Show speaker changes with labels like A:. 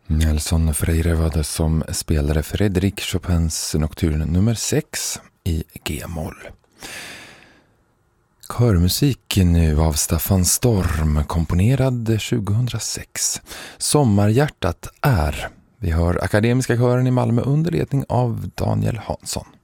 A: Nelson Freire var det som spelade Frédéric Chopins nokturn nummer 6 i G-moll. Körmusik nu av Staffan Storm, komponerad 2006. Sommarhjärtat är. Vi hör Akademiska kören i Malmö under ledning av Daniel Hansson.